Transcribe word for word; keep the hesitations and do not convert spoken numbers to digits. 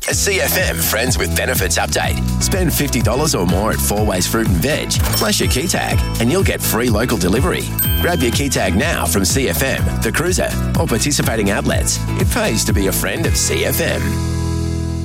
A C F M Friends with Benefits update. Spend fifty dollars or more at Four Ways Fruit and Veg, plus your key tag, and you'll get free local delivery. Grab your key tag now from C F M, The Cruiser, or participating outlets. It pays to be a friend of C F M.